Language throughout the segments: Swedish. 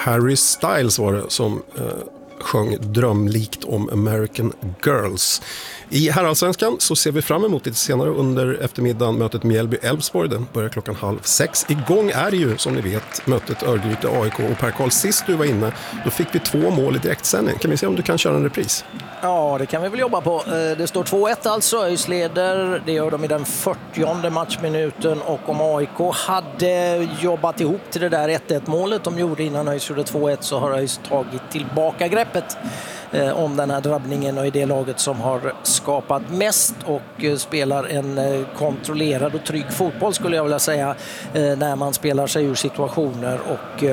Harry Styles var det som sjöng drömlikt om American Girls. I herrallsvenskan så ser vi fram emot lite senare under eftermiddagen mötet Mjällby-Elfsborg. Den börjar 5:30. Igång är ju, som ni vet, mötet Örgryte-AIK. Och Per Karl, sist du var inne, då fick vi 2 mål i direktsändning. Kan vi se om du kan köra en repris? Ja, det kan vi väl jobba på. Det står 2-1 alltså. ÖIS leder. Det gör de i den 40:e matchminuten. Och om AIK hade jobbat ihop till det där 1-1-målet de gjorde innan ÖIS gjorde 2-1, så har ÖIS tagit tillbaka greppet om den här drabbningen och i det laget som har skapat mest och spelar en kontrollerad och trygg fotboll, skulle jag vilja säga, när man spelar sig ur situationer. Och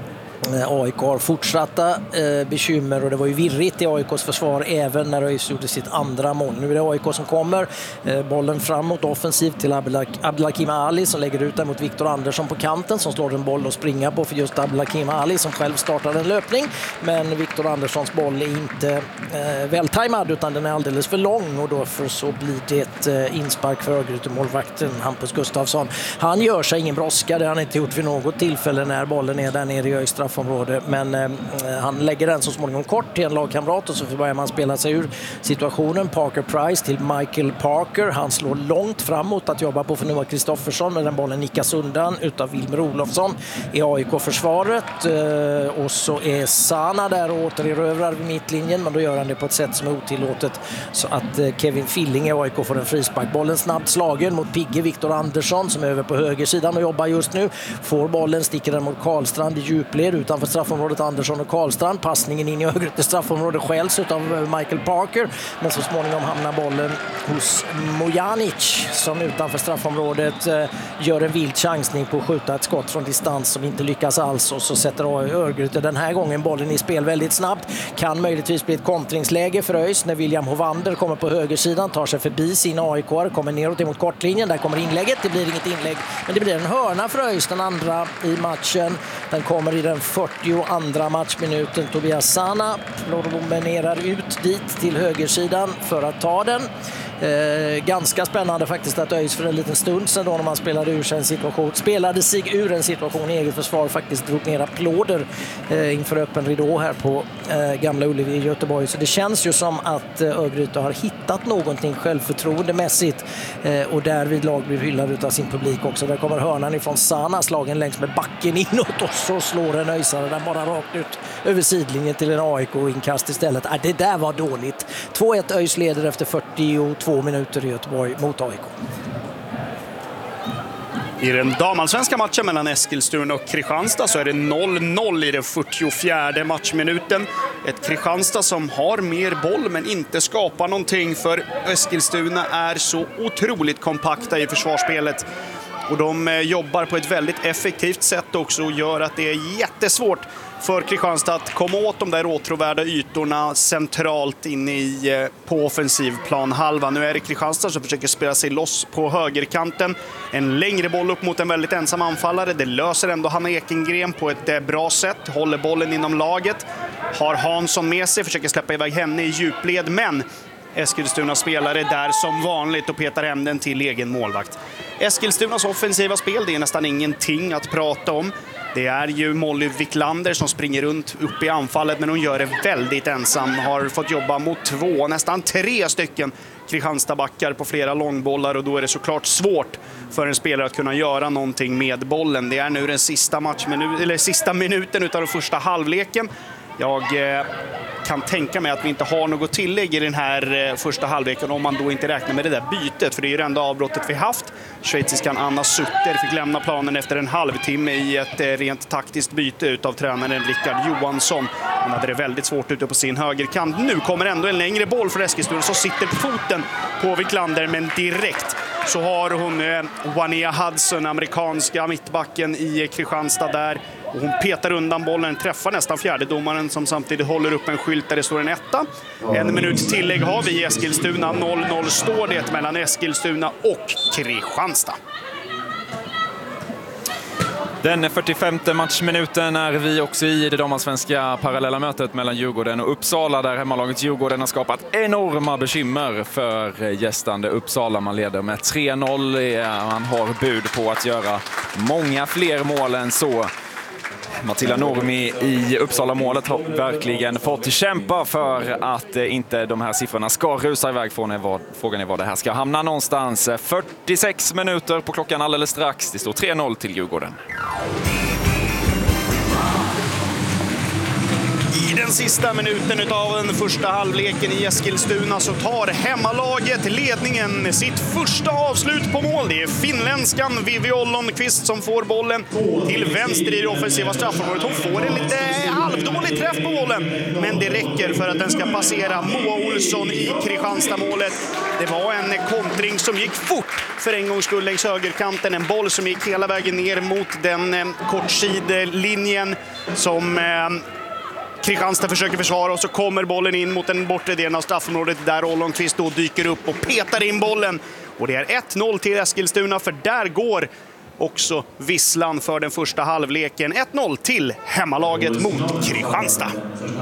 AIK har fortsatta bekymmer, och det var ju virrigt i AIKs försvar även när ÖIS gjorde sitt andra mål. Nu är det AIK som kommer, bollen framåt offensivt till Abdelhakim Ali som lägger ut den mot Viktor Andersson på kanten, som slår en boll och springa på för just Abdelhakim Ali som själv startar en löpning, men Viktor Anderssons boll är inte vältajmad utan den är alldeles för lång, och därför så blir det ett inspark för Örgryte-målvakten Hampus Gustafsson. Han gör sig ingen brådska, det har han inte gjort vid något tillfälle när bollen är där nere i ÖIS straffområde, men han lägger den så småningom kort till en lagkamrat och så börjar man spela sig ur situationen. Parker Price till Michael Parker, han slår långt framåt att jobba på för Noah Kristoffersson, men den bollen nickas undan utav Wilmer Olofsson i AIK-försvaret, och så är Sana där och återerövrar vid mittlinjen, men då gör han det på ett sätt som är otillåtet, så att Kevin Filling i AIK får en frispark. Bollen snabbt slagen mot Pigge Viktor Andersson som är över på högersidan och jobbar just nu, får bollen, sticker den mot Karlstrand i djupled utanför straffområdet. Andersson och Karlstrand, passningen in i Örgryte straffområde skälls utav Michael Parker, men så småningom hamnar bollen hos Mojanic som utanför straffområdet gör en vild chansning på att skjuta ett skott från distans som inte lyckas alls, och så sätter Örgryte den här gången bollen i spel väldigt snabbt. Kan möjligtvis bli ett kontringsläge för ÖIS när William Hovander kommer på högersidan, tar sig förbi sin AIK, kommer neråt emot kortlinjen, där kommer inlägget, det blir inget inlägg, men det blir en hörna för ÖIS, den andra i matchen. Den kommer i den 42:a matchminuten. Tobias Sana promenerar ut dit till högersidan för att ta den. Ganska spännande faktiskt att ÖIS för en liten stund sedan då, när man spelade sig ur en situation i eget försvar, faktiskt drog ner applåder inför öppen ridå här på Gamla Ullevi i Göteborg. Så det känns ju som att Örgryte har hittat någonting självförtroendemässigt, och därvid lag blir hyllad av sin publik också. Där kommer hörnan ifrån Sana, slagen längs med backen inåt, och så slår en ÖISare den bara rakt ut över sidlinjen till en AIK-inkast istället. Det där var dåligt. 2-1 ÖIS leder efter 42 minuter i Göteborg mot AIK. I den damallsvenska matchen mellan Eskilstuna och Kristianstad så är det 0-0 i den 44:e matchminuten. Ett Kristianstad som har mer boll men inte skapar någonting, för Eskilstuna är så otroligt kompakta i försvarsspelet. Och de jobbar på ett väldigt effektivt sätt också, och gör att det är jättesvårt för Kristianstad att komma åt de där åtråvärda ytorna centralt in på offensiv planhalva. Nu är det Kristianstad som försöker spela sig loss på högerkanten. En längre boll upp mot en väldigt ensam anfallare. Det löser ändå Hanna Ekengren på ett bra sätt. Håller bollen inom laget. Har Hansson med sig, försöker släppa iväg henne i djupled, men Eskilstuna spelare där som vanligt och petar hem den till egen målvakt. Eskilstunas offensiva spel, det är nästan ingenting att prata om. Det är ju Molly Wiklander som springer runt upp i anfallet, men hon gör det väldigt ensam. Har fått jobba mot 2, nästan 3 stycken Kristianstadbackar på flera långbollar, och då är det såklart svårt för en spelare att kunna göra någonting med bollen. Det är nu den sista minuten utav den första halvleken. Jag kan tänka mig att vi inte har något tillägg i den här första halvleken, om man då inte räknar med det där bytet, för det är ju det enda avbrottet vi haft. Schweiziskan Anna Sutter fick lämna planen efter en halvtimme i ett rent taktiskt byte utav tränaren Rickard Johansson. Han hade det väldigt svårt ute på sin högerkant. Nu kommer ändå en längre boll för Eskilstuna, så sitter foten på Wiklander, men direkt så har hon Wania Hudson, amerikanska mittbacken i Kristianstad där. Och hon petar undan bollen, träffar nästan fjärdedomaren som samtidigt håller upp en skylt där det står en 1. En minut tillägg har vi i Eskilstuna. 0-0 står det mellan Eskilstuna och Kristianstad. Den 45:e matchminuten är vi också i det damallsvenska parallella mötet mellan Djurgården och Uppsala, där hemmalaget Djurgården har skapat enorma bekymmer för gästande Uppsala. Man leder med 3-0. Man har bud på att göra många fler mål än så. Matilda Nurmi i Uppsala-målet har verkligen fått kämpa för att inte de här siffrorna ska rusa iväg. Frågan är var det här ska hamna någonstans. 46 minuter på klockan alldeles strax. Det står 3-0 till Djurgården. I den sista minuten av den första halvleken i Eskilstuna så tar hemmalaget ledningen, sitt första avslut på mål. Det är finländskan Vivi Ollonqvist som får bollen till vänster i det offensiva straffområdet. Hon får en lite halvdålig träff på bollen, men det räcker för att den ska passera Moa Olsson i Kristianstad-målet. Det var en kontring som gick fort för en gångs skull längs högerkanten. En boll som gick hela vägen ner mot den kortsidlinjen som Kristianstad försöker försvara, och så kommer bollen in mot den bortre delen av straffområdet där Ollonqvist då dyker upp och petar in bollen. Och det är 1-0 till Eskilstuna, för där går också visslan för den första halvleken. 1-0 till hemmalaget mot Kristianstad.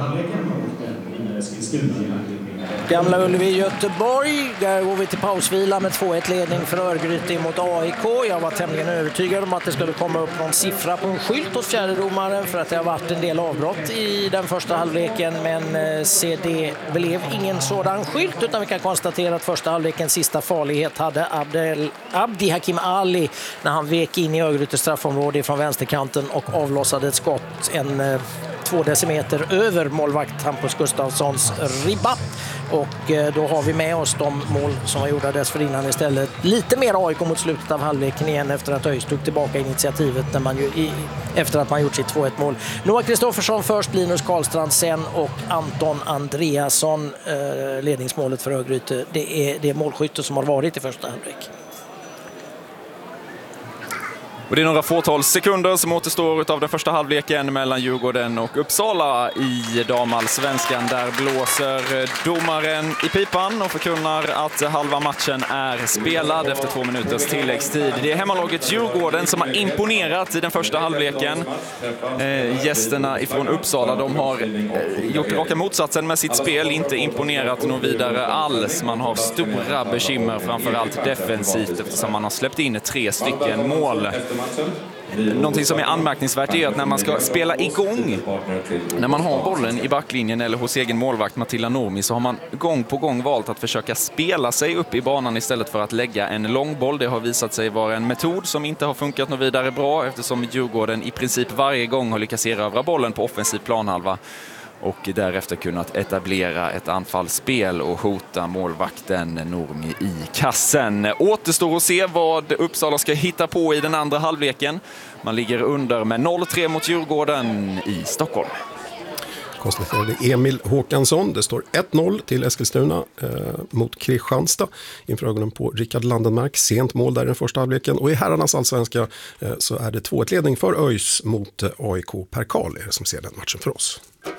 Gamla Ullevi Göteborg, där går vi till pausvila med 2-1-ledning för Örgryte mot AIK. Jag var tämligen övertygad om att det skulle komma upp någon siffra på en skylt hos fjärdedomaren, för att det har varit en del avbrott i den första halvleken, men det blev ingen sådan skylt, utan vi kan konstatera att första halvlekens sista farlighet hade Abdi Hakim Ali när han vek in i Örgrytes straffområde från vänsterkanten och avlossade ett skott 2 decimeter över målvakt Hampus Gustafssons ribba. Och då har vi med oss de mål som var gjorda dessförinnan istället. Lite mer AIK mot slutet av halvleken igen, efter att ÖIS tog tillbaka initiativet efter att man gjort sitt 2-1-mål. Noah Kristoffersson först, Linus Karlstrand sen och Anton Andreasson ledningsmålet för Örgryte. Det är det målskytte som har varit i första halvlek. Och det är några fåtal sekunder som återstår av den första halvleken mellan Djurgården och Uppsala i damallsvenskan. Där blåser domaren i pipan och förkunnar att halva matchen är spelad efter 2 minuters tilläggstid. Det är hemmalaget Djurgården som har imponerat i den första halvleken. Gästerna ifrån Uppsala, de har gjort raka motsatsen med sitt spel, inte imponerat något vidare alls. Man har stora bekymmer, framförallt defensivt, eftersom man har släppt in 3 stycken mål. Någonting som är anmärkningsvärt är att när man ska spela igång, när man har bollen i backlinjen eller hos egen målvakt Matilda Nurmi, så har man gång på gång valt att försöka spela sig upp i banan istället för att lägga en långboll. Det har visat sig vara en metod som inte har funkat något vidare bra, eftersom Djurgården i princip varje gång har lyckats erövra bollen på offensiv planhalva och därefter kunnat etablera ett anfallsspel och hota målvakten Nurmi i kassen. Återstår att se vad Uppsala ska hitta på i den andra halvleken. Man ligger under med 0-3 mot Djurgården i Stockholm. Konstaterade Emil Håkansson. Det står 1-0 till Eskilstuna mot Kristianstad inför ögonen på Rickard Landenmark. Sent mål där i den första halvleken. Och i herrarnas allsvenska så är det 2-1-ledning för ÖIS mot AIK. Per Karl är det som ser den matchen för oss.